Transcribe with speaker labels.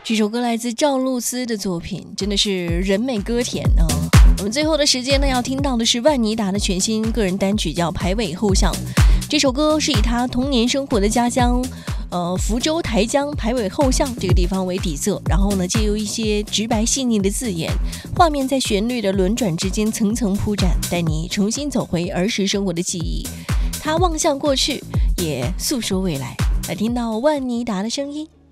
Speaker 1: 这首歌来自赵露思的作品，真的是人美歌甜啊。我们最后的时间呢，要听到的是万妮达的全新个人单曲，叫《排尾后巷》。这首歌是以她童年生活的家乡福州台江排尾后巷这个地方为底色，然后呢，借由一些直白细腻的字眼，画面在旋律的轮转之间层层铺展，带你重新走回儿时生活的记忆。他望向过去，也诉说未来。来听到万妮达的声音。